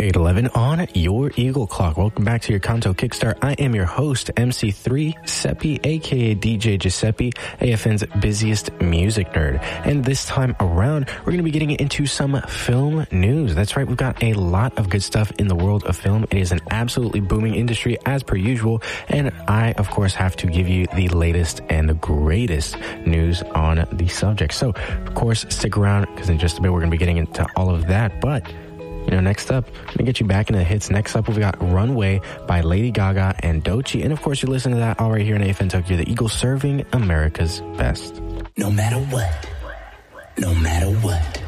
8:11 on your Eagle Clock. Welcome back to your Kanto Kickstart. I am your host, MC3 Seppi, aka DJ Giuseppe, AFN's busiest music nerd. And this time around, we're going to be getting into some film news. That's right, we've got a lot of good stuff in the world of film. It is an absolutely booming industry as per usual, and I, of course, have to give you the latest and the greatest news on the subject. So, of course, stick around, because in just a bit we're going to be getting into all of that. But next up, let me get you back into the hits. Next up, we've got Runway by Lady Gaga and Doechii. And of course, you're listening to that all right here in AFN Tokyo, the Eagle serving America's best. No matter what, no matter what.